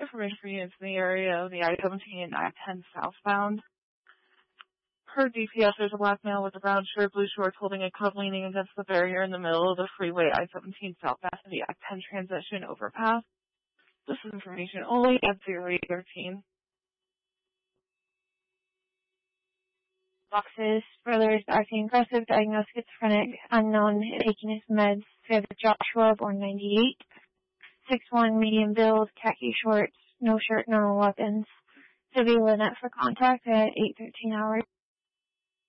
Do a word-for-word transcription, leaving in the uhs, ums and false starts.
information for units in the area of the I seventeen and I ten southbound. Per D P S, there's a black male with a brown shirt, blue shorts, holding a cup, leaning against the barrier in the middle of the freeway I seventeen southbound to the I ten transition overpass. This is information only at zero eight thirteen. Boxes, brothers acting aggressive, diagnosed schizophrenic, unknown, taking his meds, Favorite Joshua, born ninety-eight. six one, medium build, khaki shorts, no shirt, no weapons. To be Lynette for contact at eight thirteen hours.